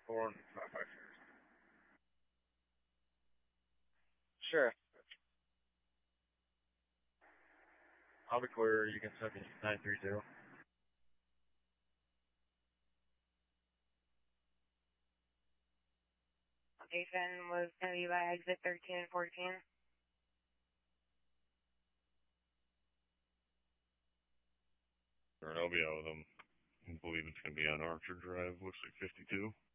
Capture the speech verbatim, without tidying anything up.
four and five five six. Sure. I'll be clear. You can send me nine three zero. Jason was going to be by exit thirteen and fourteen. Alright, I'll be out with them. I believe it's going to be on Archer Drive. Looks like fifty-two.